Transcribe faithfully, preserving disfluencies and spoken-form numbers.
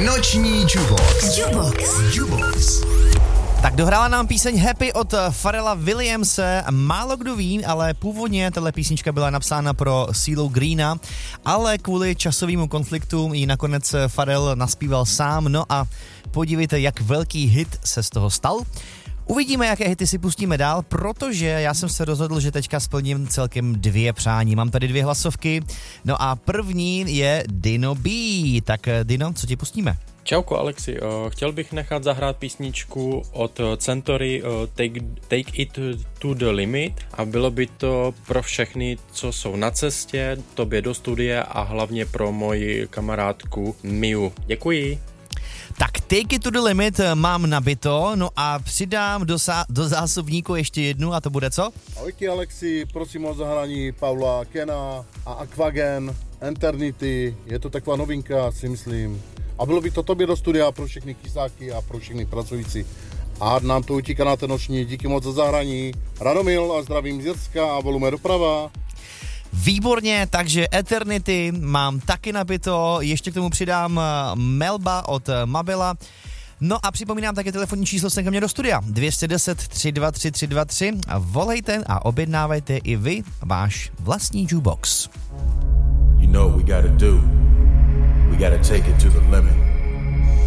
Noční Jukebox. Jukebox. Jukebox. Tak dohrála nám píseň Happy od Pharrella Williamse. Málo kdo ví, ale původně tato písnička byla napsána pro Cílu Greena, ale kvůli časovému konfliktu ji nakonec Pharrell naspíval sám. No a podívejte, jak velký hit se z toho stal. Uvidíme, jaké hity si pustíme dál, protože já jsem se rozhodl, že teďka splním celkem dvě přání. Mám tady dvě hlasovky, no a první je Dino B. Tak Dino, co ti pustíme? Čauko Alexi, chtěl bych nechat zahrát písničku od Century Take, Take It to the Limit a bylo by to pro všechny, co jsou na cestě, tobě do studia a hlavně pro moji kamarádku Miu. Děkuji. Tak Take It to the Limit mám nabito, no a přidám do, sá- do zásobníku ještě jednu a to bude co? Ahojky Alexi, prosím o zahrání Paula Kena a Aquagen, Eternity, je to taková novinka, si myslím. A bylo by to tobě do studia pro všechny kysáky a pro všechny pracující. A nám to utíká na ten noční, díky moc za zahrání. Radomil a zdravím z Jirska a volume doprava. Výborně, takže Eternity mám taky nabito, ještě k tomu přidám Melba od Mabela. No a připomínám také telefonní číslo sem ke mně do studia dvě set deset tři dva tři tři dva tři a volejte a objednávajte i vy váš vlastní jukebox. You know what we gotta do. We gotta take it to the limit.